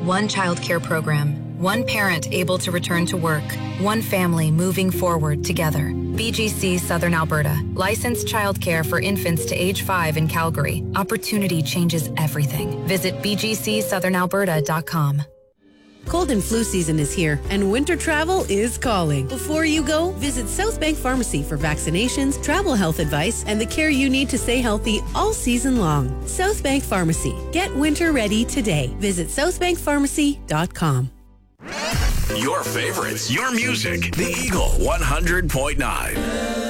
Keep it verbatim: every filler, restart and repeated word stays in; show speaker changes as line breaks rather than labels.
One child care program. One parent able to return to work. One family moving forward together. B G C Southern Alberta. Licensed childcare for infants to age five in Calgary. Opportunity changes everything. Visit b g c southern alberta dot com.
Cold and flu season is here, and winter travel is calling. Before you go, visit South Bank Pharmacy for vaccinations, travel health advice, and the care you need to stay healthy all season long. South Bank Pharmacy. Get winter ready today. Visit south bank pharmacy dot com.
Your favorites, your music. The Eagle one hundred point nine.